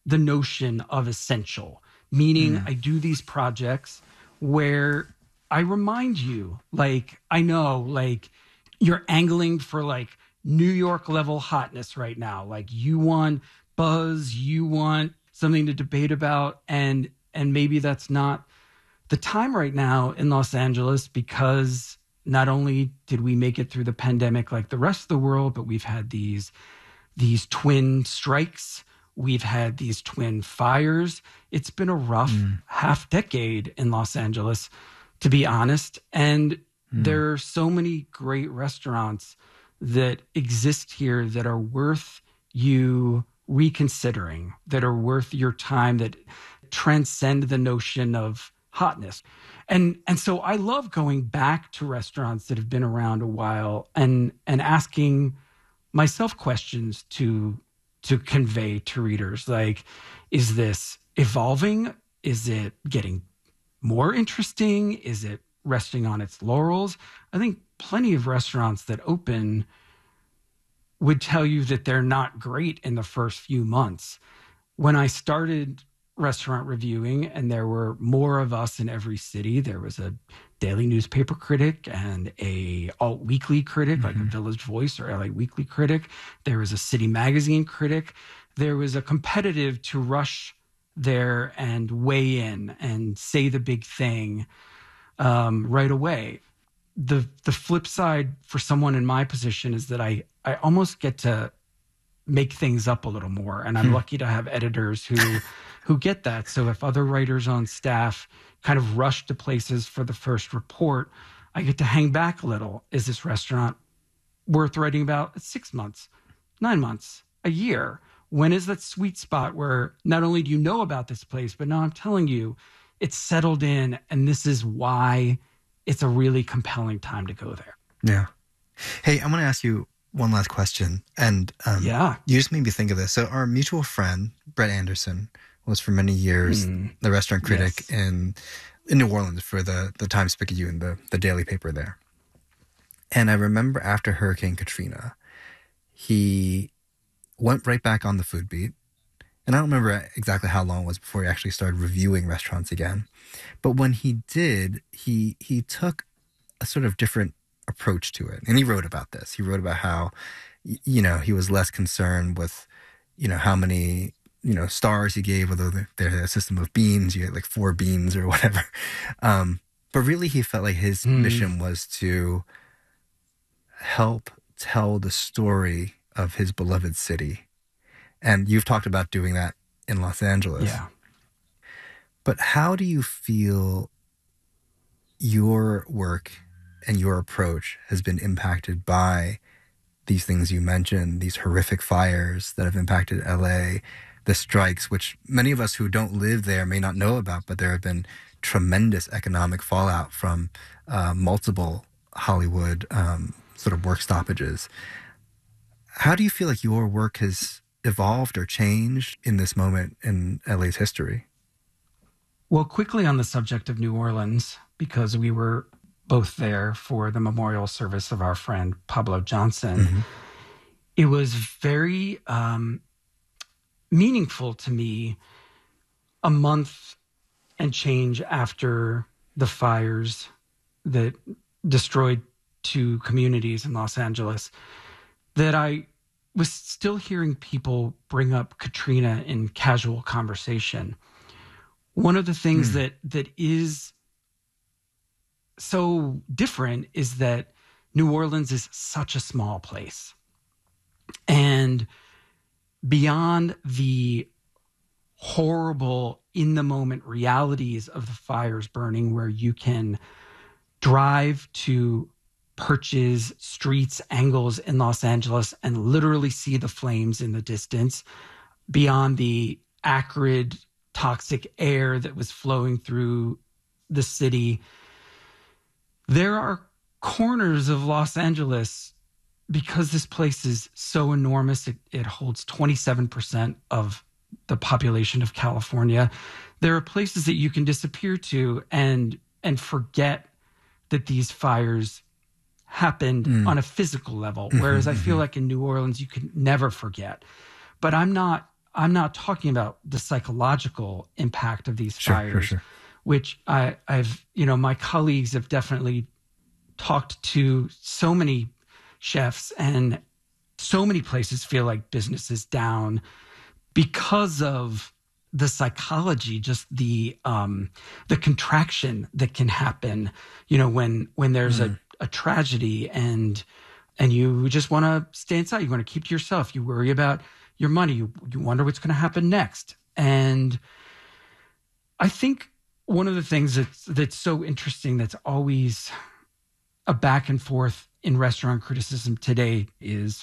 the notion of essential, meaning I do these projects where I remind you, like, I know, like, you're angling for like New York level hotness right now. Like, you want buzz, you want something to debate about, and maybe that's not the time right now in Los Angeles, because not only did we make it through the pandemic like the rest of the world, but we've had these twin strikes. We've had these twin fires. It's been a rough half decade in Los Angeles, to be honest. And there are so many great restaurants that exist here that are worth you reconsidering, that are worth your time, that transcend the notion of hotness. And so I love going back to restaurants that have been around a while and asking myself questions to convey to readers, like, is this evolving? Is it getting more interesting? Is it resting on its laurels? I think plenty of restaurants that open would tell you that they're not great in the first few months. When I started restaurant reviewing, and there were more of us in every city, there was a daily newspaper critic and a alt weekly critic, like a Village Voice or LA Weekly critic. There was a city magazine critic. There was a competitive to rush there and weigh in and say the big thing right away. The flip side for someone in my position is that I almost get to make things up a little more, and I'm lucky to have editors who get that. So if other writers on staff kind of rush to places for the first report, I get to hang back a little. Is this restaurant worth writing about? 6 months, 9 months, a year? When is that sweet spot where not only do you know about this place, but now I'm telling you it's settled in, and this is why it's a really compelling time to go there. Yeah. Hey, I'm going to ask you one last question. And you just made me think of this. So our mutual friend, Brett Anderson, was for many years the restaurant critic in New Orleans for the Times-Picayune, the daily paper there. And I remember after Hurricane Katrina, he went right back on the food beat. And I don't remember exactly how long it was before he actually started reviewing restaurants again. But when he did, he took a sort of different approach to it. And he wrote about this. He wrote about how, he was less concerned with, how many, stars he gave, whether they're a system of beans, you get like 4 beans or whatever. But really he felt like his mission was to help tell the story of his beloved city. And you've talked about doing that in Los Angeles. Yeah. But how do you feel your work and your approach has been impacted by these things you mentioned, these horrific fires that have impacted LA, the strikes, which many of us who don't live there may not know about, but there have been tremendous economic fallout from multiple Hollywood sort of work stoppages. How do you feel like your work has evolved or changed in this moment in LA's history? Well, quickly on the subject of New Orleans, because we were both there for the memorial service of our friend Pablo Johnson, it was very meaningful to me a month and change after the fires that destroyed 2 communities in Los Angeles, that I was still hearing people bring up Katrina in casual conversation. One of the things that is so different is that New Orleans is such a small place. And beyond the horrible in-the-moment realities of the fires burning, where you can drive to perches, streets, angles in Los Angeles and literally see the flames in the distance, beyond the acrid, toxic air that was flowing through the city, there are corners of Los Angeles, because this place is so enormous, it holds 27% of the population of California. There are places that you can disappear to and forget that these fires happened on a physical level. Whereas I feel like in New Orleans, you can never forget. But I'm not I'm not talking about the psychological impact of these fires, which I've, my colleagues have definitely talked to so many chefs, and so many places feel like business is down because of the psychology, just the contraction that can happen, when there's a tragedy and you just want to stay inside. You want to keep to yourself. You worry about your money. You wonder what's going to happen next. And I think one of the things that's so interesting, that's always a back and forth in restaurant criticism today, is,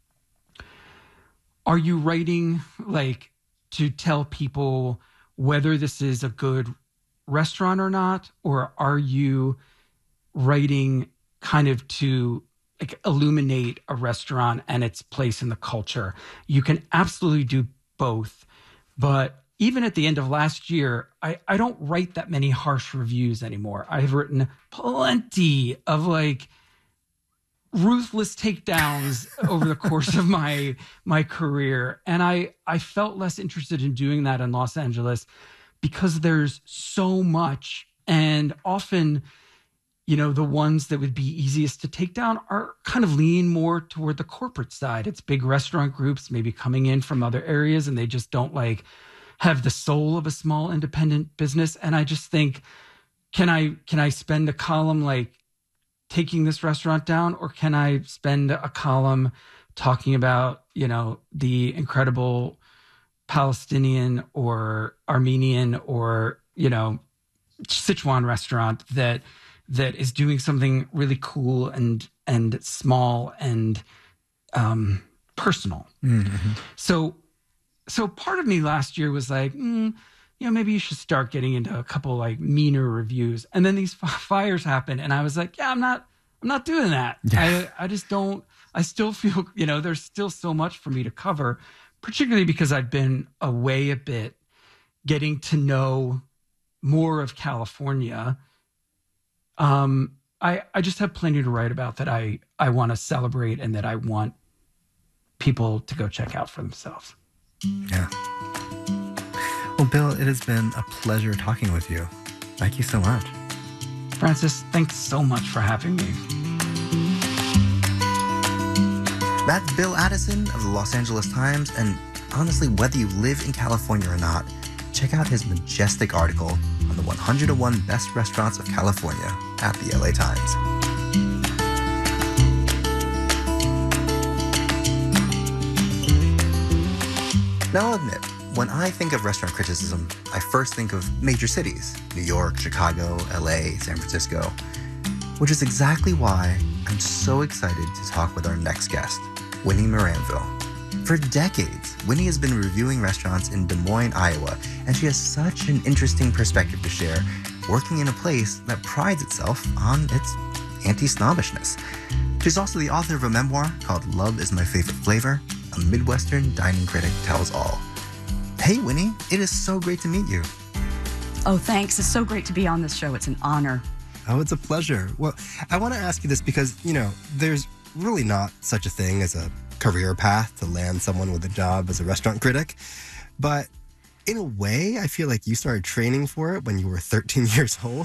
are you writing like to tell people whether this is a good restaurant or not? Or are you writing kind of to like illuminate a restaurant and its place in the culture? You can absolutely do both. But even at the end of last year, I don't write that many harsh reviews anymore. I've written plenty of like ruthless takedowns over the course of my career. And I felt less interested in doing that in Los Angeles because there's so much. And often, the ones that would be easiest to take down are kind of lean more toward the corporate side. It's big restaurant groups maybe coming in from other areas, and they just don't like have the soul of a small independent business. And I just think, can I spend a column like taking this restaurant down, or can I spend a column talking about, the incredible Palestinian or Armenian or, Sichuan restaurant that is doing something really cool and small and personal. Mm-hmm. So part of me last year was like, maybe you should start getting into a couple like meaner reviews. And then these fires happened, and I was like, yeah, I'm not doing that. Yeah. I just don't. I still feel, there's still so much for me to cover, particularly because I've been away a bit, getting to know more of California. I just have plenty to write about that I want to celebrate and that I want people to go check out for themselves. Yeah. Well, Bill, it has been a pleasure talking with you. Thank you so much. Francis, thanks so much for having me. That's Bill Addison of the Los Angeles Times, and honestly, whether you live in California or not, check out his majestic article on the 101 Best Restaurants of California at the LA Times. Now I'll admit, when I think of restaurant criticism, I first think of major cities, New York, Chicago, LA, San Francisco, which is exactly why I'm so excited to talk with our next guest, Winnie Moranville. For decades, Winnie has been reviewing restaurants in Des Moines, Iowa, and she has such an interesting perspective to share, working in a place that prides itself on its anti-snobbishness. She's also the author of a memoir called Love is My Favorite Flavor, a Midwestern dining critic tells all. Hey, Winnie, it is so great to meet you. Oh, thanks. It's so great to be on this show. It's an honor. Oh, it's a pleasure. Well, I want to ask you this because, there's really not such a thing as a career path to land someone with a job as a restaurant critic. But in a way, I feel like you started training for it when you were 13 years old,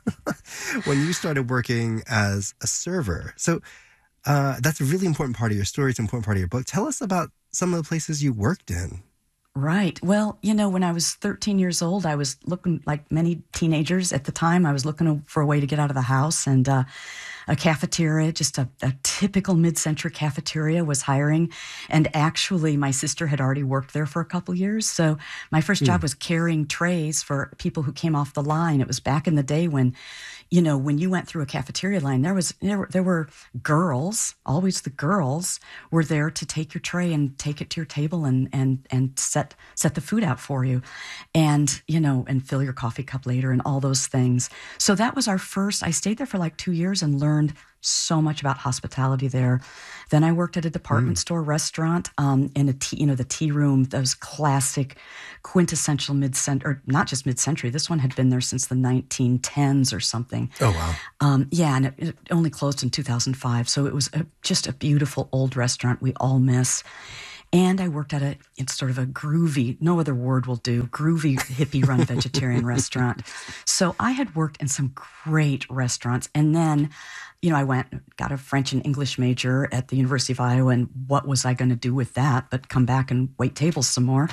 when you started working as a server. So that's a really important part of your story. It's an important part of your book. Tell us about some of the places you worked in. Right. Well, when I was 13 years old, I was looking, like many teenagers at the time, I was looking for a way to get out of the house, and a cafeteria, just a typical mid-century cafeteria, was hiring. And actually, my sister had already worked there for a couple years. So my first job was carrying trays for people who came off the line. It was back in the day when, when you went through a cafeteria line, there were girls, always the girls were there to take your tray and take it to your table and set the food out for you, and and fill your coffee cup later and all those things. So that was our first. I stayed there for like 2 years and learned so much about hospitality there. Then I worked at a department store restaurant in a tea, the tea room, those classic quintessential mid-century, or not just mid-century. This one had been there since the 1910s or something. Oh, wow. Yeah, and it only closed in 2005. So it was just a beautiful old restaurant we all miss. And I worked at it's sort of a groovy, no other word will do, groovy hippie-run vegetarian restaurant. So I had worked in some great restaurants. And then, I got a French and English major at the University of Iowa, and what was I going to do with that but come back and wait tables some more?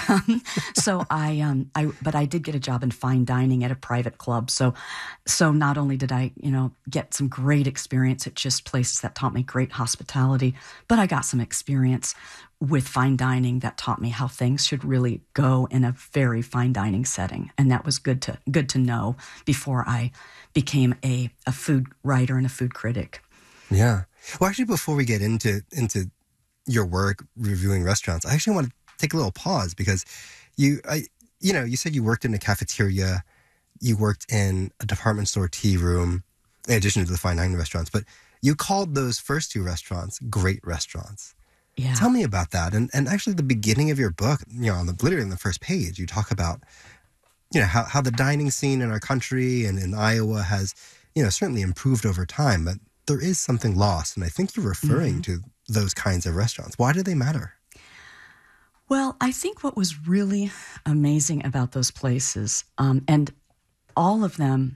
But I did get a job in fine dining at a private club. So not only did I, get some great experience at just places that taught me great hospitality, but I got some experience with fine dining that taught me how things should really go in a very fine dining setting. And that was good to know before I became a food writer and a food critic. Yeah. Well, actually, before we get into your work reviewing restaurants, I actually want to take a little pause because you said you worked in a cafeteria, you worked in a department store tea room, in addition to the fine dining restaurants, but you called those first two restaurants great restaurants. Yeah. Tell me about that. And actually the beginning of your book, literally on the first page, you talk about, how the dining scene in our country and in Iowa has, certainly improved over time, but there is something lost. And I think you're referring to those kinds of restaurants. Why do they matter? Well, I think what was really amazing about those places, and all of them,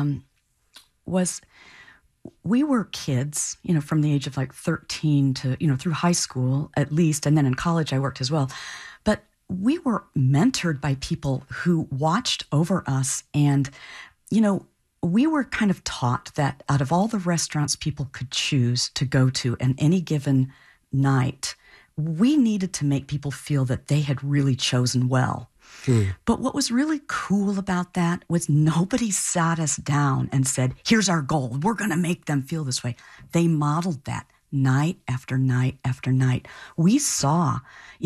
was we were kids, from the age of like 13 to, through high school at least, and then in college I worked as well. But we were mentored by people who watched over us, and, we were kind of taught that out of all the restaurants people could choose to go to in any given night, we needed to make people feel that they had really chosen well. But what was really cool about that was nobody sat us down and said, here's our goal. We're going to make them feel this way. They modeled that night after night after night. We saw,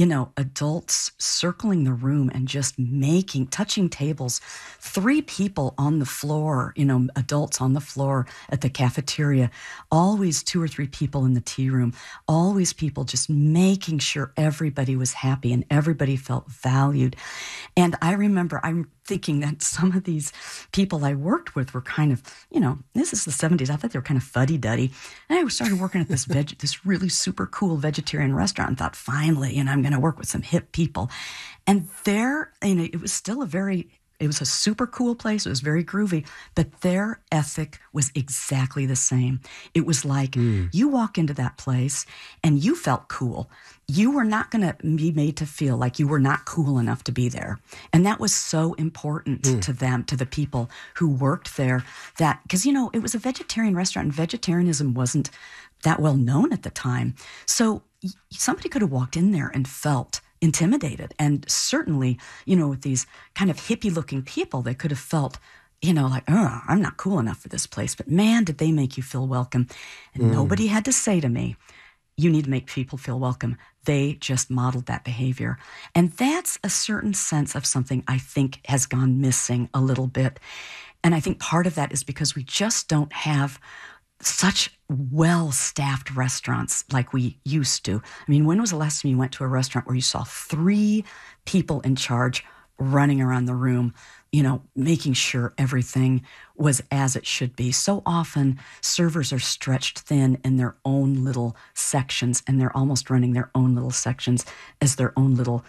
adults circling the room and just touching tables, 3 people on the floor, adults on the floor at the cafeteria, always 2 or 3 people in the tea room, always people just making sure everybody was happy and everybody felt valued. And I remember, I'm thinking that some of these people I worked with were kind of, this is the 70s. I thought they were kind of fuddy-duddy. And I started working at this really super cool vegetarian restaurant and thought, finally, I'm going to work with some hip people. And there, it was still it was a super cool place. It was very groovy, but their ethic was exactly the same. It was like you walk into that place and you felt cool. You were not going to be made to feel like you were not cool enough to be there. And that was so important to them, to the people who worked there, that, because, it was a vegetarian restaurant and vegetarianism wasn't that well known at the time. So somebody could have walked in there and felt intimidated. And certainly, with these kind of hippie-looking people, they could have felt, like, oh, I'm not cool enough for this place. But man, did they make you feel welcome. And nobody had to say to me, you need to make people feel welcome. They just modeled that behavior. And that's a certain sense of something I think has gone missing a little bit. And I think part of that is because we just don't have such well-staffed restaurants like we used to. I mean, when was the last time you went to a restaurant where you saw 3 people in charge running around the room, making sure everything was as it should be? So often servers are stretched thin in their own little sections, and they're almost running their own little sections as their own little,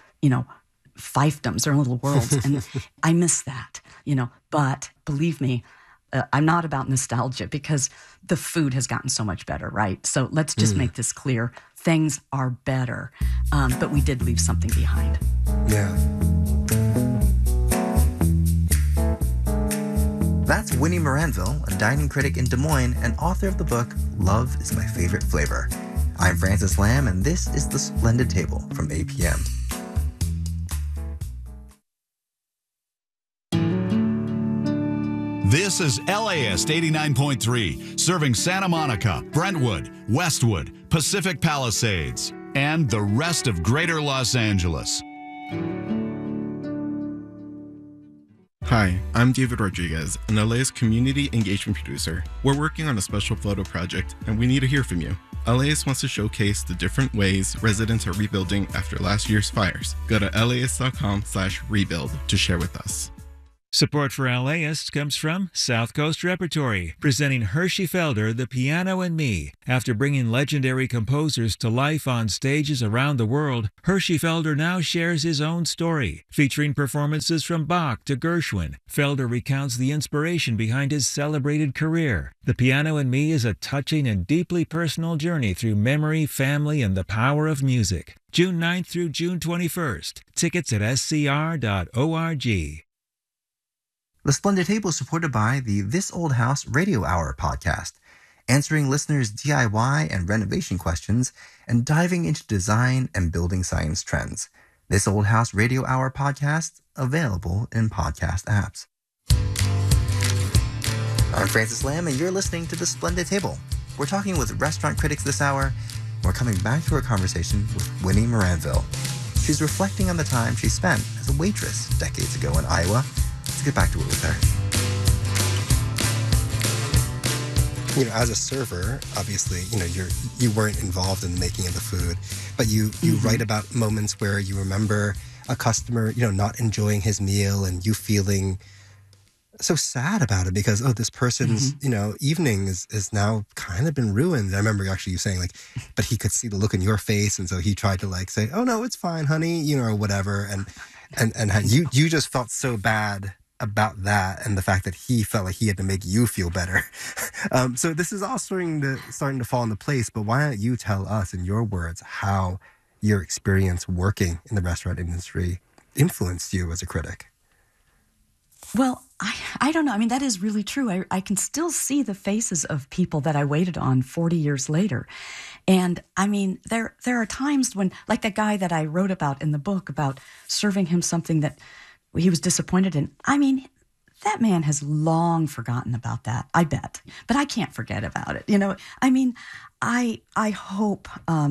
fiefdoms, their own little worlds. And I miss that, but believe me, I'm not about nostalgia because the food has gotten so much better, right? So let's just make this clear. Things are better, but we did leave something behind. Yeah. That's Winnie Moranville, a dining critic in Des Moines and author of the book, Love is My Favorite Flavor. I'm Francis Lamb, and this is The Splendid Table from APM. This is LAist 89.3, serving Santa Monica, Brentwood, Westwood, Pacific Palisades, and the rest of Greater Los Angeles. Hi, I'm David Rodriguez, an LAist community engagement producer. We're working on a special photo project, and we need to hear from you. LAist wants to showcase the different ways residents are rebuilding after last year's fires. Go to laist.com/rebuild to share with us. Support for LAists comes from South Coast Repertory, presenting Hershey Felder, The Piano and Me. After bringing legendary composers to life on stages around the world, Hershey Felder now shares his own story. Featuring performances from Bach to Gershwin, Felder recounts the inspiration behind his celebrated career. The Piano and Me is a touching and deeply personal journey through memory, family, and the power of music. June 9th through June 21st. Tickets at scr.org. The Splendid Table is supported by the This Old House Radio Hour podcast, answering listeners' DIY and renovation questions and diving into design and building science trends. This Old House Radio Hour podcast, available in podcast apps. I'm Francis Lamb, and you're listening to The Splendid Table. We're talking with restaurant critics this hour. We're coming back to our conversation with Winnie Moranville. She's reflecting on the time she spent as a waitress decades ago in Iowa. Let's get back to it with her. You know, as a server, obviously, you know, you weren't involved in the making of the food, but you write about moments where you remember a customer, you know, not enjoying his meal and you feeling so sad about it because, oh, this person's, you know, evening is now kind of been ruined. I remember actually you saying like, but he could see the look in your face. And so he tried to like say, oh no, it's fine, honey, you know, or whatever. And you just felt so bad about that and the fact that he felt like he had to make you feel better. So this is all starting to fall into place, but why don't you tell us in your words how your experience working in the restaurant industry influenced you as a critic? Well, I don't know. I mean, that is really true. I can still see the faces of people that I waited on 40 years later. And I mean, there are times when, like that guy that I wrote about in the book about serving him something that he was disappointed in. I mean, that man has long forgotten about that, I bet. But I can't forget about it. You know, I mean, I hope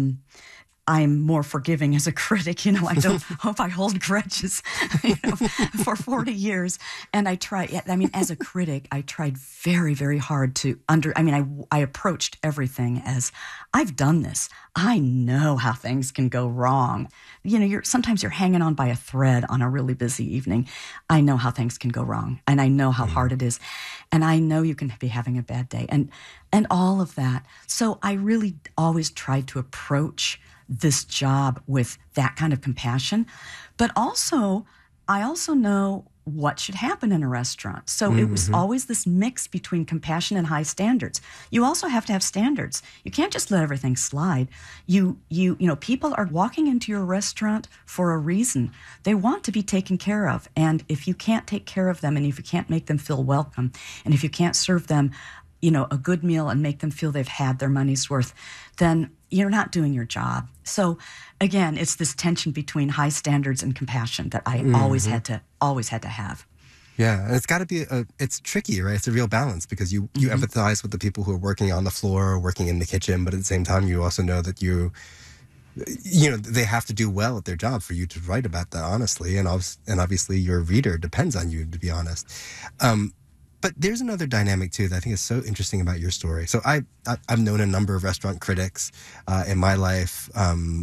I'm more forgiving as a critic. You know, I don't hope I hold grudges, you know, for 40 years. And I try, I mean, as a critic, I tried very, very hard to I approached everything as I've done this. I know how things can go wrong. You know, sometimes you're hanging on by a thread on a really busy evening. I know how things can go wrong, and I know how hard it is, and I know you can be having a bad day, and all of that. So I really always tried to approach this job with that kind of compassion, but also I also know what should happen in a restaurant. So it was always this mix between compassion and high standards. You also have to have standards. You can't just let everything slide. You know, people are walking into your restaurant for a reason. They want to be taken care of. And if you can't take care of them, and if you can't make them feel welcome, and if you can't serve them, you know, a good meal and make them feel they've had their money's worth, then you're not doing your job. So again, it's this tension between high standards and compassion that I always had to have. Yeah, and it's got to be it's tricky, right? It's a real balance because you empathize with the people who are working on the floor or working in the kitchen, but at the same time, you also know that you know, they have to do well at their job for you to write about that honestly, and obviously your reader depends on you, to be honest. But there's another dynamic, too, that I think is so interesting about your story. So I've known a number of restaurant critics in my life.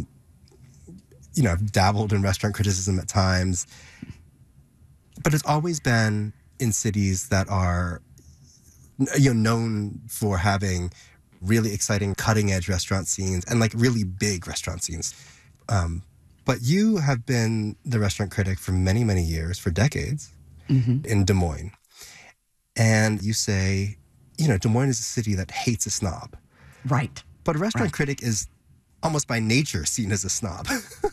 You know, I've dabbled in restaurant criticism at times. But it's always been in cities that are, you know, known for having really exciting cutting-edge restaurant scenes and, like, really big restaurant scenes. But you have been the restaurant critic for many, many years, for decades, in Des Moines. And you say, you know, Des Moines is a city that hates a snob. Right. But a restaurant critic is almost by nature seen as a snob.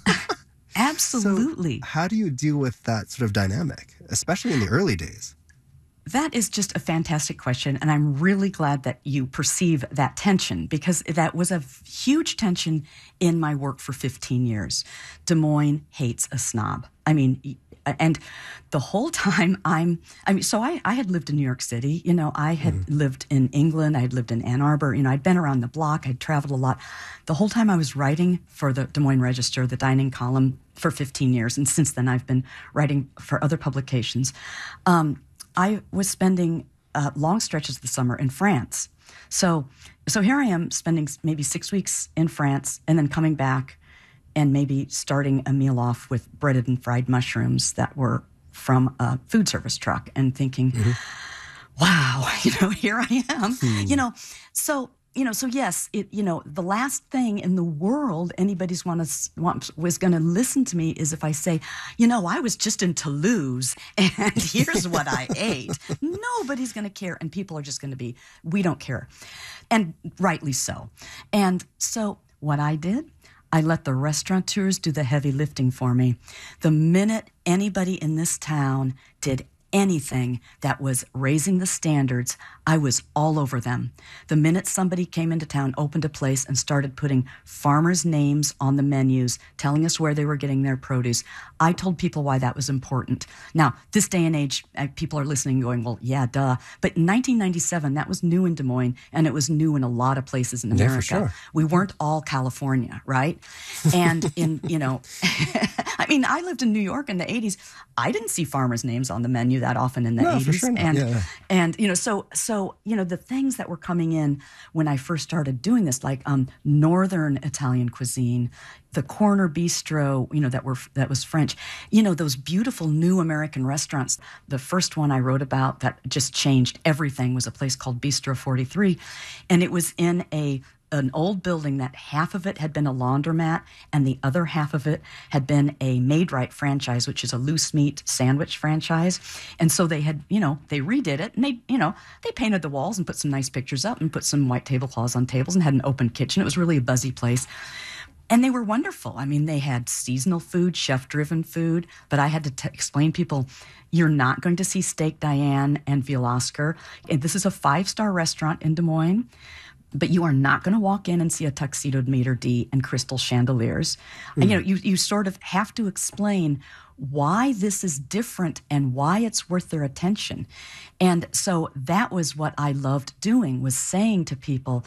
Absolutely. So how do you deal with that sort of dynamic, especially in the early days? That is just a fantastic question, and I'm really glad that you perceive that tension, because that was a huge tension in my work for 15 years. Des Moines hates a snob. I mean, and the whole time so I had lived in New York City, you know, I had lived in England, I had lived in Ann Arbor, you know, I'd been around the block, I'd traveled a lot. The whole time I was writing for the Des Moines Register, the dining column, for 15 years, and since then I've been writing for other publications. I was spending long stretches of the summer in France. So here I am spending maybe 6 weeks in France and then coming back and maybe starting a meal off with breaded and fried mushrooms that were from a food service truck and thinking, wow, here I am, so yes, the last thing in the world anybody's was going to listen to me is if I say, I was just in Toulouse and here's what I ate. Nobody's going to care. And people are just going to be, we don't care. And rightly so. And so what I did, I let the restaurateurs do the heavy lifting for me. The minute anybody in this town did anything that was raising the standards, I was all over them. The minute somebody came into town, opened a place, and started putting farmers' names on the menus, telling us where they were getting their produce, I told people why that was important. Now, this day and age, people are listening going, well, yeah, duh. But in 1997, that was new in Des Moines, and it was new in a lot of places in America. Yeah, for sure. We weren't all California, right? And I lived in New York in the 80s. I didn't see farmers' names on the menu that often in the 80s. For sure not. And the things that were coming in when I first started doing this, like Northern Italian cuisine, the corner bistro, that was French, those beautiful new American restaurants. The first one I wrote about that just changed everything was a place called Bistro 43, and it was in an old building that half of it had been a laundromat and the other half of it had been a Maid-Rite franchise, which is a loose meat sandwich franchise. And so they had, they redid it and they painted the walls and put some nice pictures up and put some white tablecloths on tables and had an open kitchen. It was really a buzzy place. And they were wonderful. I mean, they had seasonal food, chef-driven food, but I had to explain to people, you're not going to see Steak Diane and Veal Oscar. And this is a 5-star restaurant in Des Moines. But you are not going to walk in and see a tuxedoed maitre d' and crystal chandeliers. And, you sort of have to explain why this is different and why it's worth their attention. And so that was what I loved doing, was saying to people,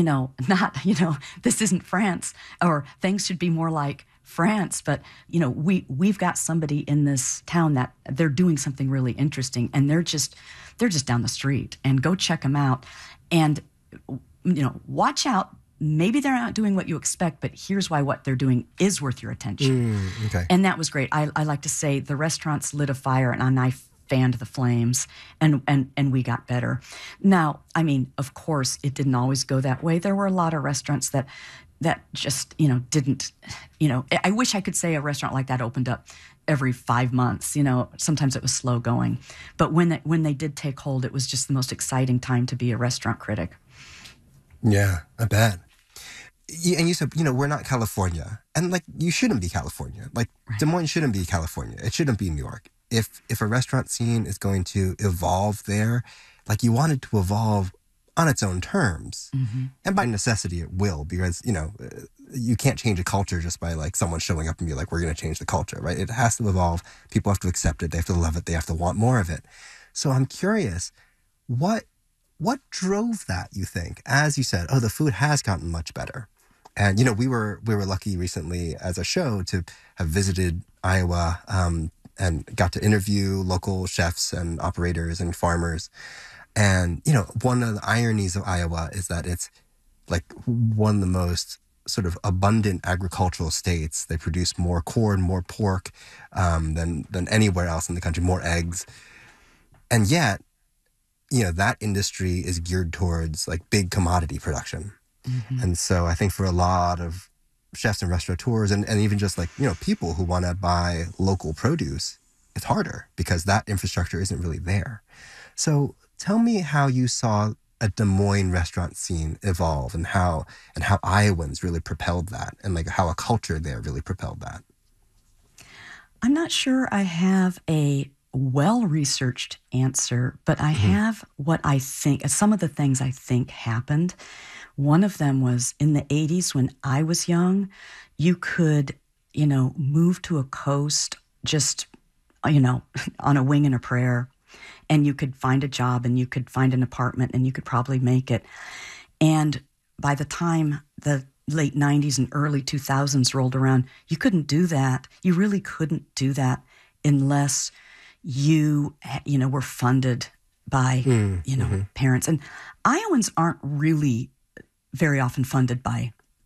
this isn't France, or things should be more like France, but we've got somebody in this town that they're doing something really interesting, and they're just down the street, and go check them out. And watch out. Maybe they're not doing what you expect, but here's why what they're doing is worth your attention. Okay. And that was great. I like to say the restaurants lit a fire and I fanned the flames, and we got better. Now, of course, it didn't always go that way. There were a lot of restaurants that just, didn't, I wish I could say a restaurant like that opened up every 5 months. Sometimes it was slow going. But when they did take hold, it was just the most exciting time to be a restaurant critic. Yeah, I bet. And you said, we're not California. And, you shouldn't be California. Right. Des Moines shouldn't be California. It shouldn't be New York. If a restaurant scene is going to evolve there, you want it to evolve on its own terms. Mm-hmm. And by necessity, it will, because, you can't change a culture just by, someone showing up and be like, we're going to change the culture, right? It has to evolve. People have to accept it. They have to love it. They have to want more of it. So I'm curious, what drove that, you think? As you said, the food has gotten much better. And, we were lucky recently as a show to have visited Iowa and got to interview local chefs and operators and farmers. And, one of the ironies of Iowa is that it's one of the most sort of abundant agricultural states. They produce more corn, more pork than anywhere else in the country, more eggs. And yet, that industry is geared towards big commodity production. Mm-hmm. And so I think for a lot of chefs and restaurateurs and even just people who want to buy local produce, it's harder because that infrastructure isn't really there. So tell me how you saw a Des Moines restaurant scene evolve and how Iowans really propelled that, and how a culture there really propelled that. I'm not sure I have a well-researched answer, but I have what I think, some of the things I think happened. One of them was in the 80s when I was young, you could, move to a coast just, on a wing and a prayer, and you could find a job and you could find an apartment and you could probably make it. And by the time the late 90s and early 2000s rolled around, you couldn't do that. You really couldn't do that unless you were funded by, parents. And Iowans aren't really very often funded by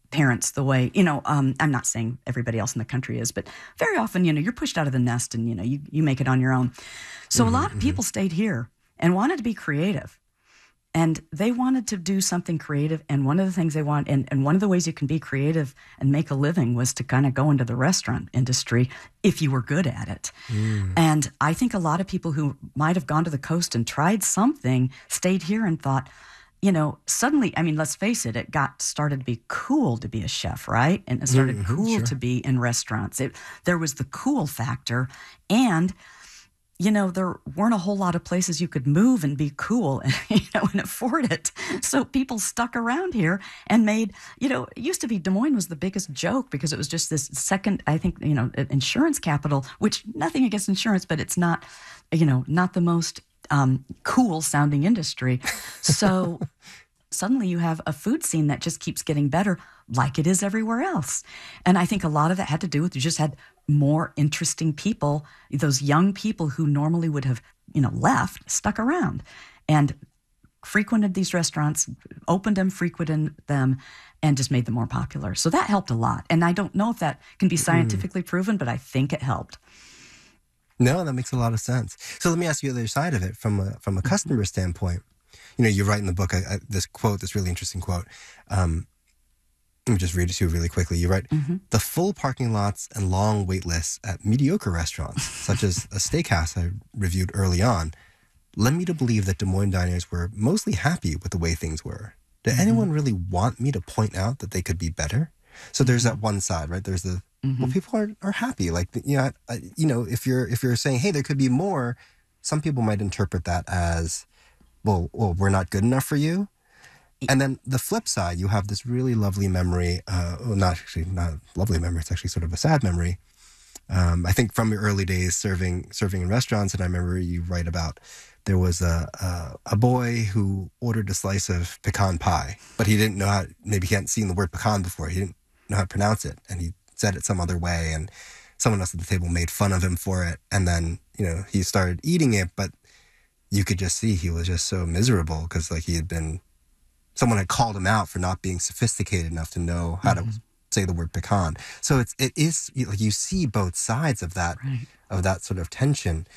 parents the way, I'm not saying everybody else in the country is, but very often, you're pushed out of the nest and, you make it on your own. So a lot of people stayed here and wanted to be creative. And they wanted to do something creative. And one of the things they want, and one of the ways you can be creative and make a living was to kind of go into the restaurant industry if you were good at it. And I think a lot of people who might have gone to the coast and tried something stayed here and thought, suddenly, let's face it, it started to be cool to be a chef, right? And it started cool to be in restaurants. There was the cool factor. And there weren't a whole lot of places you could move and be cool and, and afford it. So people stuck around here and made, it used to be Des Moines was the biggest joke because it was just this second, I think, insurance capital, which nothing against insurance, but it's not, not the most cool sounding industry. So suddenly you have a food scene that just keeps getting better like it is everywhere else. And I think a lot of that had to do with you just had more interesting people, those young people who normally would have, left, stuck around and frequented these restaurants, opened them, frequented them, and just made them more popular. So that helped a lot. And I don't know if that can be scientifically proven, but I think it helped. No, that makes a lot of sense. So let me ask you the other side of it from a customer standpoint. You write in the book this really interesting quote. Let me just read it to you really quickly. You write, the full parking lots and long wait lists at mediocre restaurants, such as a steakhouse I reviewed early on, led me to believe that Des Moines diners were mostly happy with the way things were. Did anyone really want me to point out that they could be better? So there's that one side, right? There's the, well, people are happy. Like, if you're saying, hey, there could be more, some people might interpret that as, well, we're not good enough for you. And then the flip side, you have this really lovely memory, not lovely memory, it's actually sort of a sad memory. I think from your early days serving in restaurants, and I remember you write about there was a boy who ordered a slice of pecan pie, but he didn't know maybe he hadn't seen the word pecan before, he didn't know how to pronounce it, and he said it some other way, and someone else at the table made fun of him for it, and then, he started eating it, but you could just see he was just so miserable because someone had called him out for not being sophisticated enough to know how to say the word pecan. So it is like you see both sides of that, right, of that sort of tension.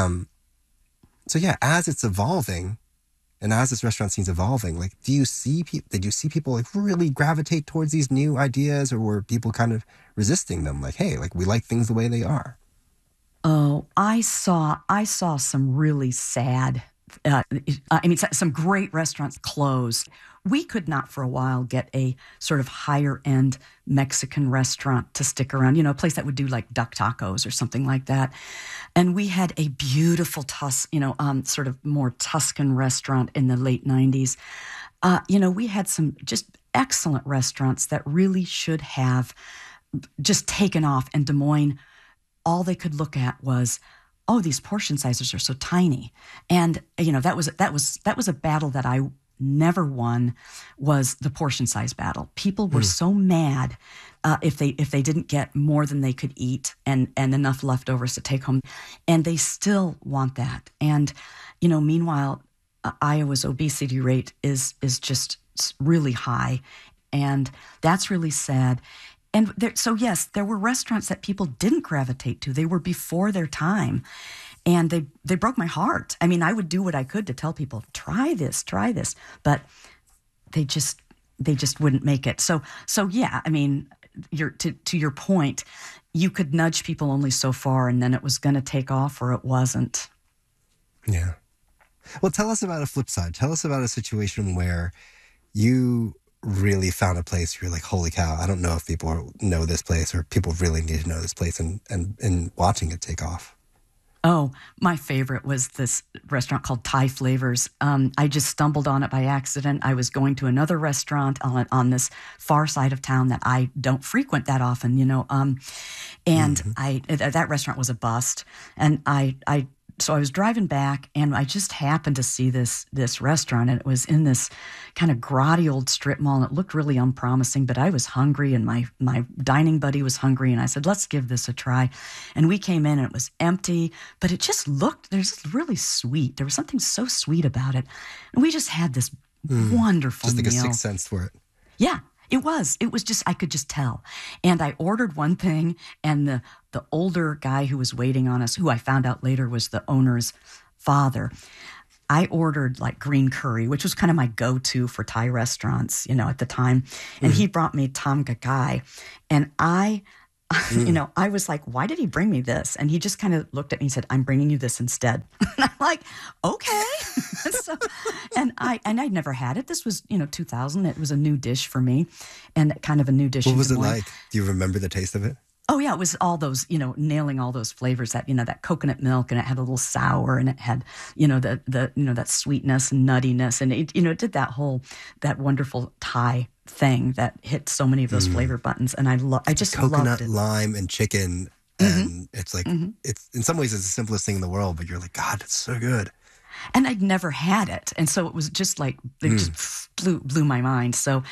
So yeah, as it's evolving, and as this restaurant scene's evolving, like, did you see people like really gravitate towards these new ideas, or were people kind of resisting them? Like, hey, like we like things the way they are. Oh, I saw some really sad. Some great restaurants close. We could not for a while get a sort of higher end Mexican restaurant to stick around, a place that would do like duck tacos or something like that. And we had a beautiful sort of more Tuscan restaurant in the late 90s. We had some just excellent restaurants that really should have just taken off. And Des Moines, all they could look at was, oh, these portion sizes are so tiny. And, that was a battle that I never won, was the portion size battle. People were so mad if they didn't get more than they could eat and enough leftovers to take home. And they still want that. And, meanwhile, Iowa's obesity rate is just really high. And that's really sad. And so, yes, there were restaurants that people didn't gravitate to. They were before their time. And they broke my heart. I mean, I would do what I could to tell people, try this. But they just wouldn't make it. So yeah, I mean, to your point, you could nudge people only so far, and then it was going to take off or it wasn't. Yeah. Well, tell us about a flip side. Tell us about a situation where you really found a place where you're like, holy cow, I don't know if people know this place, or people really need to know this place, and watching it take off. Oh, my favorite was this restaurant called Thai Flavors. I just stumbled on it by accident. I was going to another restaurant on this far side of town that I don't frequent that often, that restaurant was a bust. And so I was driving back, and I just happened to see this restaurant, and it was in this kind of grotty old strip mall, and it looked really unpromising, but I was hungry, and my dining buddy was hungry, and I said, let's give this a try. And we came in, and it was empty, but it just there's really sweet. There was something so sweet about it. And we just had this wonderful meal. Just like meal. a sixth sense for it. Yeah. It was just, I could just tell. And I ordered one thing, and the older guy who was waiting on us, who I found out later was the owner's father, I ordered like green curry, which was kind of my go-to for Thai restaurants, at the time. And he brought me tom kha gai. And I was like, why did he bring me this? And he just kind of looked at me and said, I'm bringing you this instead. And I'm like, okay. and I'd never had it. This was, 2000. It was a new dish for me, and kind of a new dish. What was it like? Do you remember the taste of it? Oh yeah, it was all those, nailing all those flavors, that, that coconut milk, and it had a little sour, and it had, that sweetness and nuttiness, and it, it did that wonderful Thai thing that hit so many of those flavor buttons, and I just coconut, loved it. Lime, and chicken, and it's like it's in some ways it's the simplest thing in the world, but you're like, God, it's so good. And I'd never had it, and so it was just like it just blew my mind. So,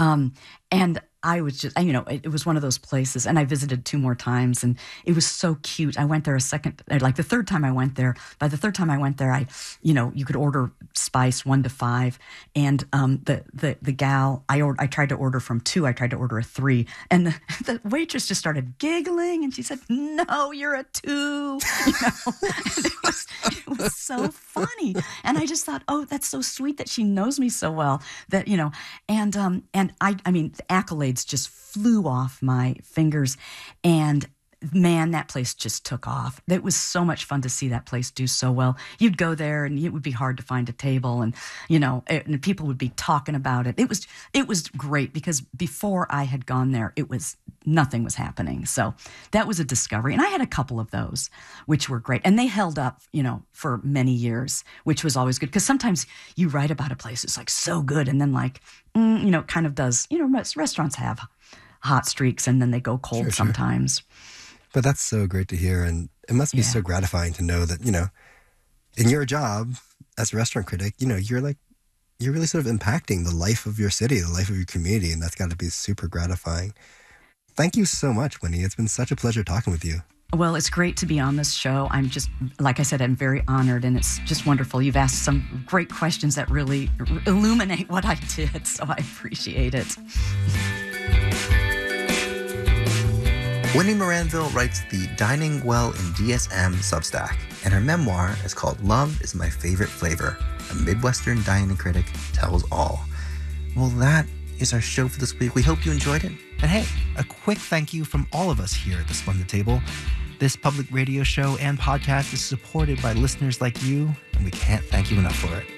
and I was just, it was one of those places, and I visited 2 more times, and it was so cute. I went there the third time I went there. By the third time I went there, you could order spice 1 to 5, and the gal, I tried to order from 2, I tried to order a 3, and the waitress just started giggling, and she said, "No, you're a 2." And it was so funny, and I just thought, oh, that's so sweet that she knows me so well, that and I mean, the accolades just flew off my fingers, and man, that place just took off. It was so much fun to see that place do so well. You'd go there, and it would be hard to find a table, and and people would be talking about it. It was great, because before I had gone there, nothing was happening. So that was a discovery, and I had a couple of those, which were great, and they held up, for many years, which was always good, because sometimes you write about a place, it's like so good, and then like, kind of does. Restaurants have hot streaks, and then they go cold sometimes. But that's so great to hear, and it must be so gratifying to know that, in your job as a restaurant critic, you're really sort of impacting the life of your city, the life of your community, and that's got to be super gratifying. Thank you so much, Winnie. It's been such a pleasure talking with you. Well, it's great to be on this show. I'm just, like I said, I'm very honored, and it's just wonderful. You've asked some great questions that really illuminate what I did, so I appreciate it. Winnie Moranville writes the Dining Well in DSM Substack, and her memoir is called Love is My Favorite Flavor, a Midwestern dining critic tells all. Well, that is our show for this week. We hope you enjoyed it. And hey, a quick thank you from all of us here at The Splendid Table. This public radio show and podcast is supported by listeners like you, and we can't thank you enough for it.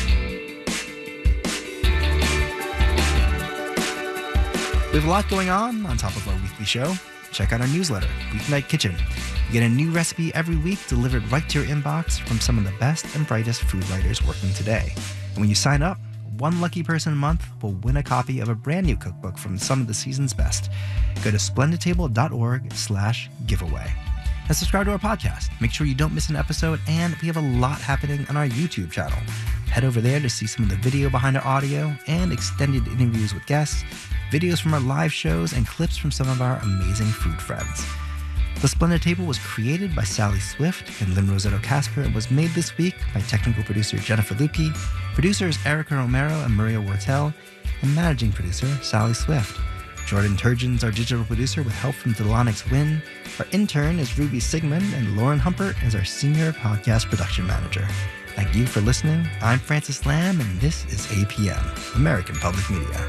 We have a lot going on top of our weekly show. Check out our newsletter, Weeknight Kitchen. You get a new recipe every week delivered right to your inbox from some of the best and brightest food writers working today. And when you sign up, one lucky person a month will win a copy of a brand new cookbook from some of the season's best. Go to splendidtable.org/giveaway. And subscribe to our podcast. Make sure you don't miss an episode, and we have a lot happening on our YouTube channel. Head over there to see some of the video behind our audio and extended interviews with guests, videos from our live shows, and clips from some of our amazing food friends. The Splendid Table was created by Sally Swift and Lynn Rosetto Casper and was made this week by technical producer Jennifer Lupke, producers Erica Romero and Maria Wortel, and managing producer Sally Swift. Jordan Turgeon's our digital producer with help from Delonix Wynn. Our intern is Ruby Sigmund, and Lauren Humpert is our senior podcast production manager. Thank you for listening. I'm Francis Lamb, and this is APM, American Public Media.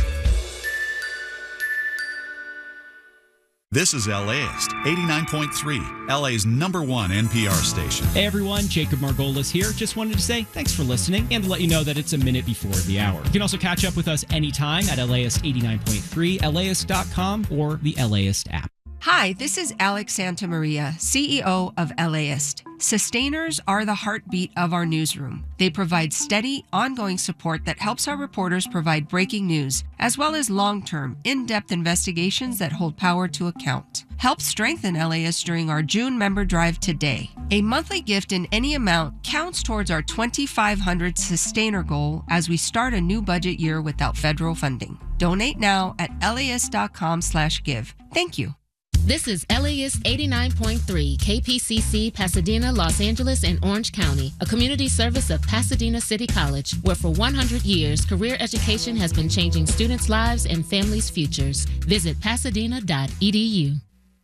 This is LAist, 89.3, LA's #1 NPR station. Hey everyone, Jacob Margolis here. Just wanted to say thanks for listening and to let you know that it's a minute before the hour. You can also catch up with us anytime at LAist 89.3, LAist.com, or the LAist app. Hi, this is Alex Santamaria, CEO of LAist. Sustainers are the heartbeat of our newsroom. They provide steady, ongoing support that helps our reporters provide breaking news, as well as long-term, in-depth investigations that hold power to account. Help strengthen LAist during our June member drive today. A monthly gift in any amount counts towards our 2,500 Sustainer goal as we start a new budget year without federal funding. Donate now at laist.com/give. Thank you. This is LAist 89.3 KPCC, Pasadena, Los Angeles, and Orange County, a community service of Pasadena City College, where for 100 years, career education has been changing students' lives and families' futures. Visit pasadena.edu.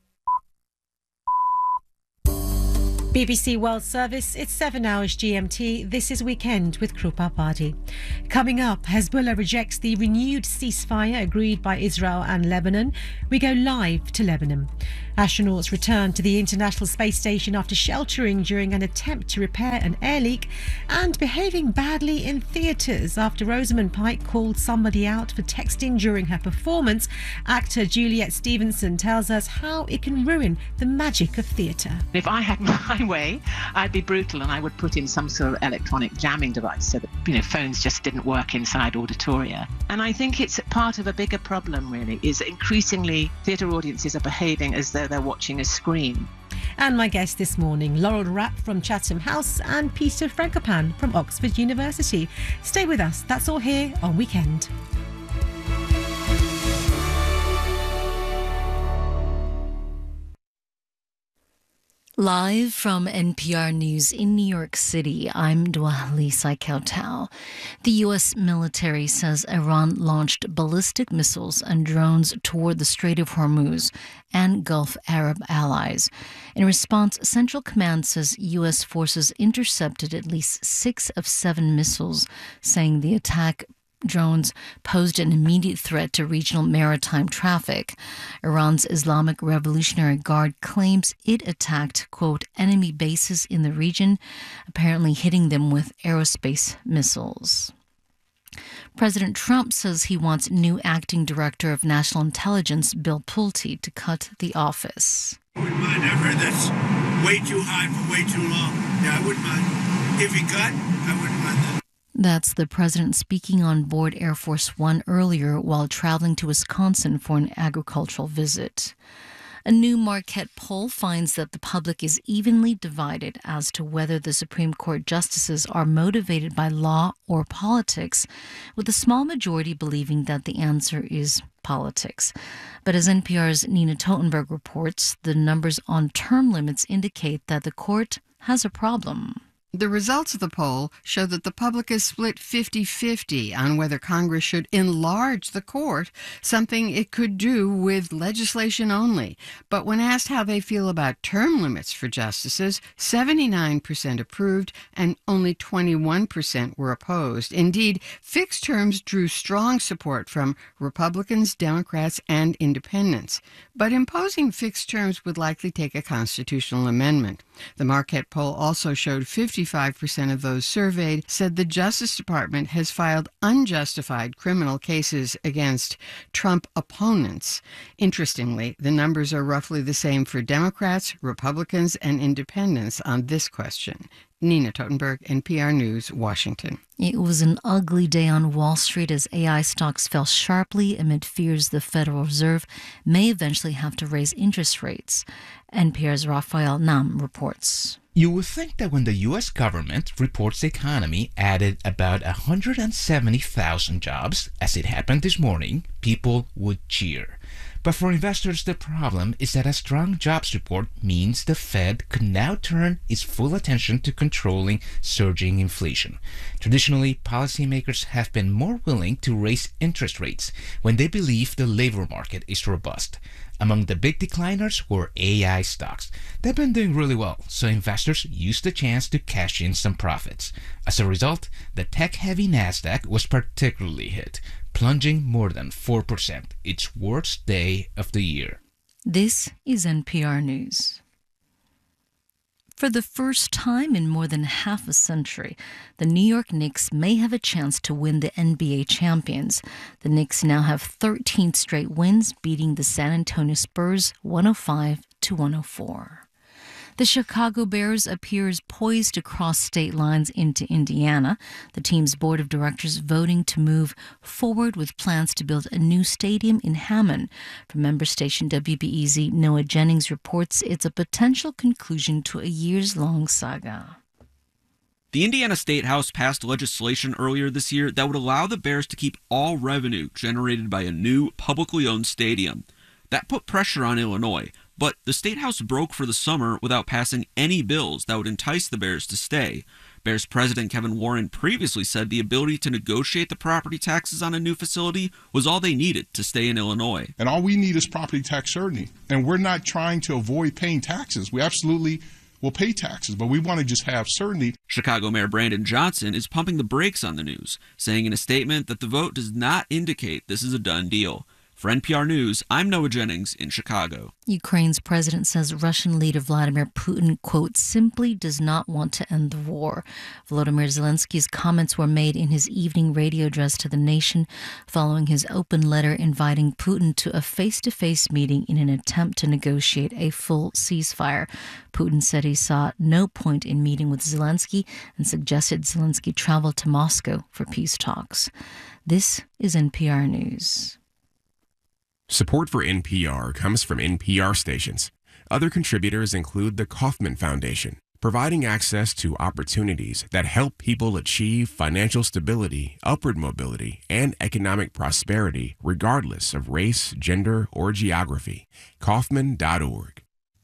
BBC World Service, it's 7 hours GMT. This is Weekend with Krupa Party. Coming up, Hezbollah rejects the renewed ceasefire agreed by Israel and Lebanon. We go live to Lebanon. Astronauts return to the International Space Station after sheltering during an attempt to repair an air leak, and behaving badly in theatres after Rosamund Pike called somebody out for texting during her performance. Actor Juliet Stevenson tells us how it can ruin the magic of theatre. If I had my way, I'd be brutal and I would put in some sort of electronic jamming device so that, phones just didn't work inside auditoria. And I think it's part of a bigger problem, really, is that increasingly theatre audiences are behaving as though they're watching a screen. And my guests this morning, Laurel Rapp from Chatham House and Peter Frankopan from Oxford University. Stay with us. That's all here on Weekend. Live from NPR News in New York City, I'm Dwali Saikautau. The U.S. military says Iran launched ballistic missiles and drones toward the Strait of Hormuz and Gulf Arab allies. In response, Central Command says U.S. forces intercepted at least 6 of 7 missiles, saying the attack drones posed an immediate threat to regional maritime traffic. Iran's Islamic Revolutionary Guard claims it attacked, quote, enemy bases in the region, apparently hitting them with aerospace missiles. President Trump says he wants new acting director of national intelligence, Bill Pulte, to cut the office. I wouldn't mind. I've heard that's way too high for way too long. Yeah, I wouldn't mind. If he cut, I wouldn't mind that. That's the president speaking on board Air Force One earlier while traveling to Wisconsin for an agricultural visit. A new Marquette poll finds that the public is evenly divided as to whether the Supreme Court justices are motivated by law or politics, with a small majority believing that the answer is politics. But as NPR's Nina Totenberg reports, the numbers on term limits indicate that the court has a problem. The results of the poll show that the public is split 50-50 on whether Congress should enlarge the court, something it could do with legislation only. But when asked how they feel about term limits for justices, 79% approved and only 21% were opposed. Indeed, fixed terms drew strong support from Republicans, Democrats, and independents. But imposing fixed terms would likely take a constitutional amendment. The Marquette poll also showed 55% of those surveyed said the Justice Department has filed unjustified criminal cases against Trump opponents. Interestingly, the numbers are roughly the same for Democrats, Republicans, and independents on this question. Nina Totenberg, NPR News, Washington. It was an ugly day on Wall Street as AI stocks fell sharply amid fears the Federal Reserve may eventually have to raise interest rates. NPR's Raphael Nam reports. You would think that when the U.S. government reports the economy added about 170,000 jobs, as it happened this morning, people would cheer. But for investors, the problem is that a strong jobs report means the Fed could now turn its full attention to controlling surging inflation. Traditionally, policymakers have been more willing to raise interest rates when they believe the labor market is robust. Among the big decliners were AI stocks. They've been doing really well, so investors used the chance to cash in some profits. As a result, the tech-heavy Nasdaq was particularly hit, plunging more than 4%, its worst day of the year. This is NPR News. For the first time in more than half a century, the New York Knicks may have a chance to win the NBA champions. The Knicks now have 13 straight wins, beating the San Antonio Spurs 105-104. The Chicago Bears appears poised to cross state lines into Indiana. The team's board of directors voting to move forward with plans to build a new stadium in Hammond. From member station WBEZ, Noah Jennings reports it's a potential conclusion to a years-long saga. The Indiana State House passed legislation earlier this year that would allow the Bears to keep all revenue generated by a new publicly owned stadium. That put pressure on Illinois. But the State House broke for the summer without passing any bills that would entice the Bears to stay. Bears President Kevin Warren previously said the ability to negotiate the property taxes on a new facility was all they needed to stay in Illinois. And all we need is property tax certainty. And we're not trying to avoid paying taxes. We absolutely will pay taxes, but we want to just have certainty. Chicago Mayor Brandon Johnson is pumping the brakes on the news, saying in a statement that the vote does not indicate this is a done deal. For NPR News, I'm Noah Jennings in Chicago. Ukraine's president says Russian leader Vladimir Putin, quote, simply does not want to end the war. Volodymyr Zelensky's comments were made in his evening radio address to the nation following his open letter inviting Putin to a face-to-face meeting in an attempt to negotiate a full ceasefire. Putin said he saw no point in meeting with Zelensky and suggested Zelensky travel to Moscow for peace talks. This is NPR News. Support for NPR comes from NPR stations. Other contributors include the Kauffman Foundation, providing access to opportunities that help people achieve financial stability, upward mobility, and economic prosperity regardless of race, gender, or geography. Kauffman.org.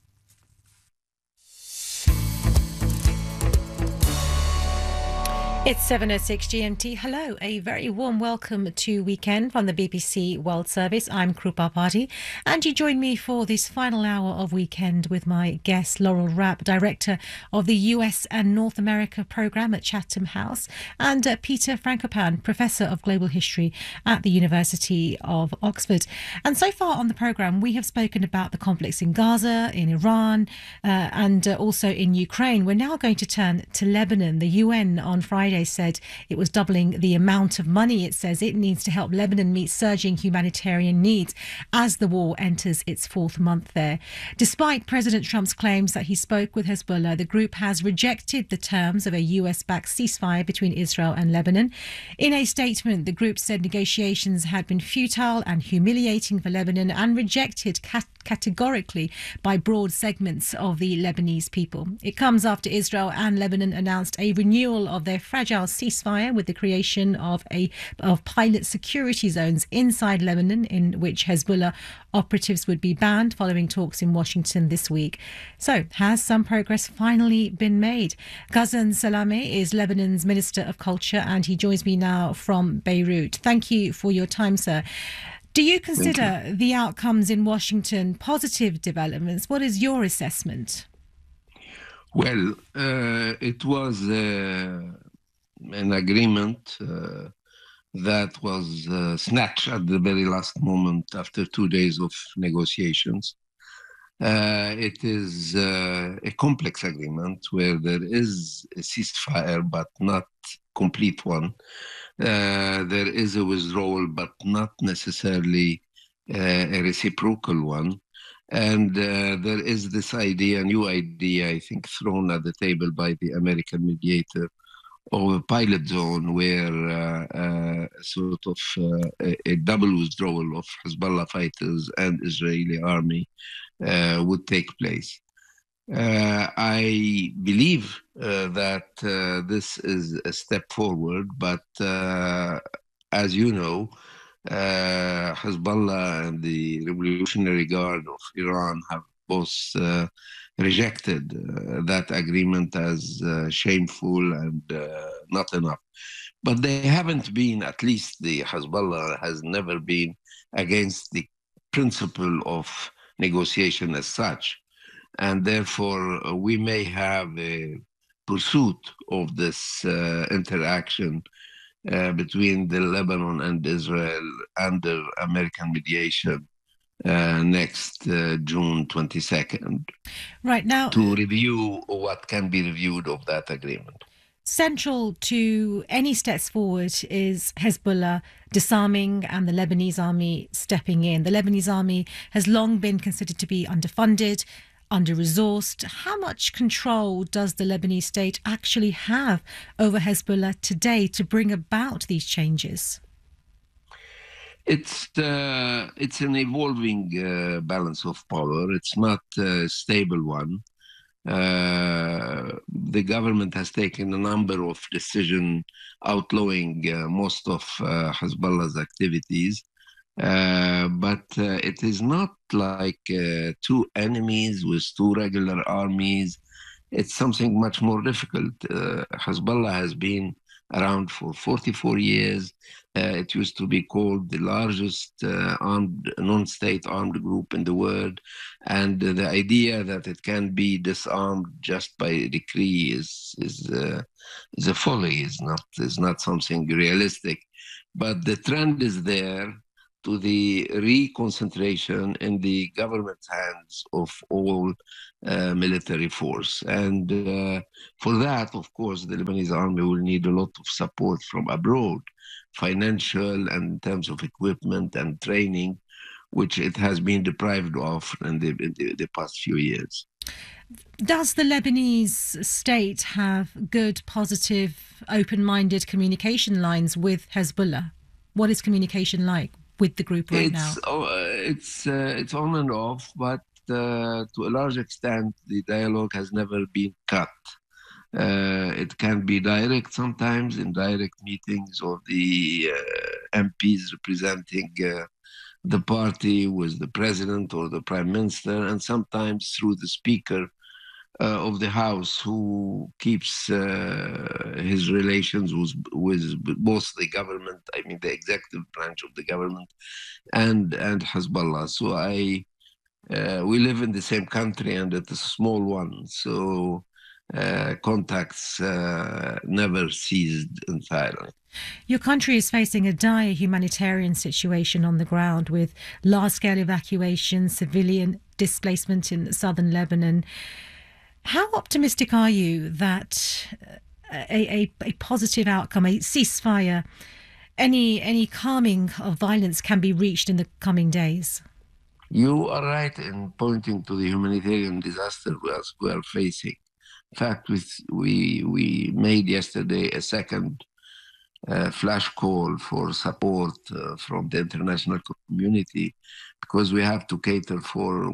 It's 7:06 GMT. Hello, a very warm welcome to Weekend from the BBC World Service. I'm Krupa Party, and you join me for this final hour of Weekend with my guest, Laurel Rapp, Director of the US and North America Programme at Chatham House, and Peter Frankopan, Professor of Global History at the University of Oxford. And so far on the programme, we have spoken about the conflicts in Gaza, in Iran, and also in Ukraine. We're now going to turn to Lebanon. The UN on Friday said it was doubling the amount of money it says it needs to help Lebanon meet surging humanitarian needs as the war enters its fourth month there. Despite President Trump's claims that he spoke with Hezbollah, the group has rejected the terms of a US-backed ceasefire between Israel and Lebanon. In a statement, the group said negotiations had been futile and humiliating for Lebanon and rejected categorically by broad segments of the Lebanese people. It comes after Israel and Lebanon announced a renewal of their fragile ceasefire with the creation of pilot security zones inside Lebanon in which Hezbollah operatives would be banned following talks in Washington this week. So, has some progress finally been made? Ghassan Salameh is Lebanon's Minister of Culture and he joins me now from Beirut. Thank you for your time, sir. Do you consider the outcomes in Washington positive developments? What is your assessment? Well, it was an agreement that was snatched at the very last moment after 2 days of negotiations. It is a complex agreement where there is a ceasefire, but not complete one. There is a withdrawal, but not necessarily a reciprocal one. And there is this idea, new idea, I think, thrown at the table by the American mediator of a pilot zone where sort of a double withdrawal of Hezbollah fighters and Israeli army would take place. I believe that this is a step forward, but as you know, Hezbollah and the Revolutionary Guard of Iran have both rejected that agreement as shameful and not enough. But they haven't been, at least the Hezbollah has never been against the principle of negotiation as such. And therefore, we may have a pursuit of this interaction between the Lebanon and Israel under American mediation next June 22nd. Right now, to review what can be reviewed of that agreement. Central to any steps forward is Hezbollah disarming and the Lebanese army stepping in. The Lebanese army has long been considered to be underfunded, under-resourced. How much control does the Lebanese state actually have over Hezbollah today to bring about these changes? It's an evolving balance of power. It's not a stable one. The government has taken a number of decisions outlawing most of Hezbollah's activities. But it is not like two enemies with two regular armies. It's something much more difficult. Hezbollah has been around for 44 years. It used to be called the largest armed, non-state armed group in the world. And the idea that it can be disarmed just by decree is a folly, is not something realistic. But the trend is there to the reconcentration in the government's hands of all military force. And for that, of course, the Lebanese army will need a lot of support from abroad, financial and in terms of equipment and training, which it has been deprived of in the past few years. Does the Lebanese state have good, positive, open-minded communication lines with Hezbollah? What is communication like with the group right now? It's on and off, but to a large extent, the dialogue has never been cut. It can be direct sometimes in direct meetings of the MPs representing the party with the president or the prime minister, and sometimes through the speaker of the House, who keeps his relations with both the government, I mean the executive branch of the government, and Hezbollah. So we live in the same country, and it's a small one, so contacts never ceased entirely. Your country is facing a dire humanitarian situation on the ground with large-scale evacuation, civilian displacement in southern Lebanon. How optimistic are you that a positive outcome, a ceasefire, any calming of violence can be reached in the coming days? You are right in pointing to the humanitarian disaster we are facing. In fact, we made yesterday a second flash call for support from the international community, because we have to cater for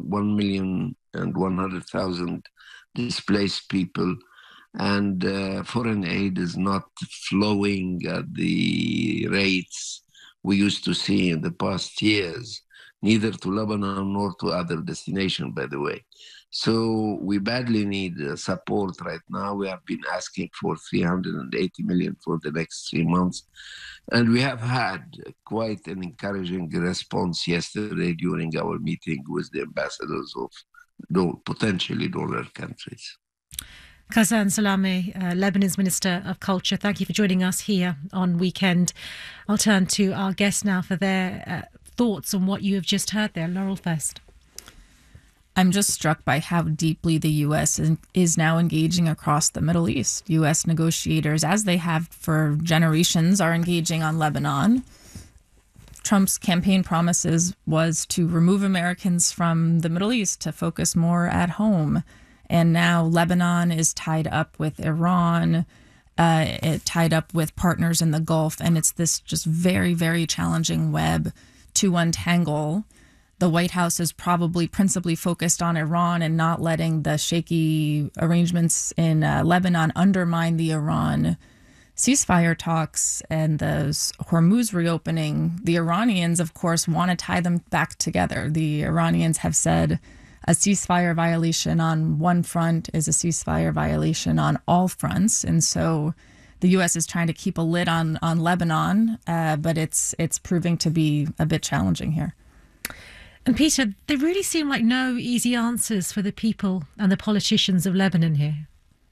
1,100,000 displaced people, and foreign aid is not flowing at the rates we used to see in the past years, neither to Lebanon nor to other destinations, by the way. So we badly need support right now. We have been asking for 380 million for the next 3 months. And we have had quite an encouraging response yesterday during our meeting with the ambassadors of potentially donor countries. Ghassan Salameh, Lebanon's Minister of Culture, thank you for joining us here on Weekend. I'll turn to our guests now for their thoughts on what you have just heard there. Laurel first. I'm just struck by how deeply the U.S. is now engaging across the Middle East. U.S. negotiators, as they have for generations, are engaging on Lebanon. Trump's campaign promises was to remove Americans from the Middle East to focus more at home. And now Lebanon is tied up with Iran, tied up with partners in the Gulf. And it's this just very, very challenging web to untangle. The White House is probably principally focused on Iran and not letting the shaky arrangements in Lebanon undermine the Iran ceasefire talks and the Hormuz reopening. The Iranians, of course, want to tie them back together. The Iranians have said a ceasefire violation on one front is a ceasefire violation on all fronts. And so the U.S. is trying to keep a lid on Lebanon, but it's proving to be a bit challenging here. And Peter, there really seem like no easy answers for the people and the politicians of Lebanon here.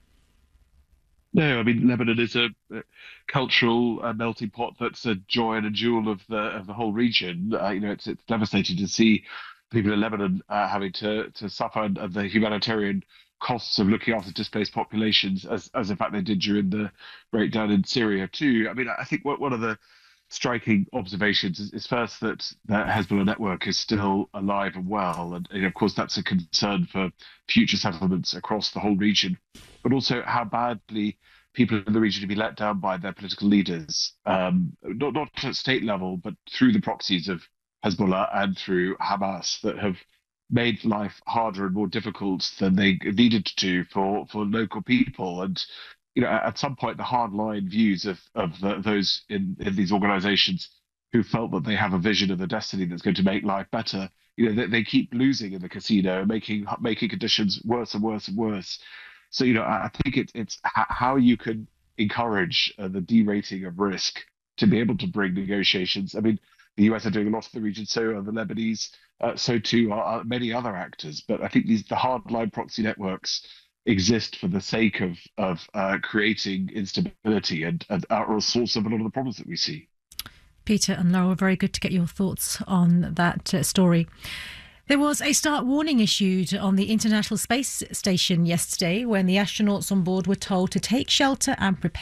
No, I mean, Lebanon is a cultural melting pot that's a joy and a jewel of the whole region. It's devastating to see people in Lebanon having to suffer the humanitarian costs of looking after displaced populations, as in fact they did during the breakdown in Syria too. I mean, I think one of the striking observations is first that the Hezbollah network is still alive and well. And of course, that's a concern for future settlements across the whole region, but also how badly people in the region have been let down by their political leaders, not at state level, but through the proxies of Hezbollah and through Hamas, that have made life harder and more difficult than they needed to for local people. And at some point, the hardline views of those in these organizations who felt that they have a vision of the destiny that's going to make life better, they keep losing in the casino, making conditions worse and worse and worse. So, I think it's how you can encourage the derating of risk to be able to bring negotiations. I mean, the US are doing a lot in the region, so are the Lebanese, so too are many other actors. But I think the hardline proxy networks exist for the sake of creating instability and are a source of a lot of the problems that we see. Peter and Laurel, very good to get your thoughts on that story. There was a start warning issued on the International Space Station yesterday when the astronauts on board were told to take shelter and prepare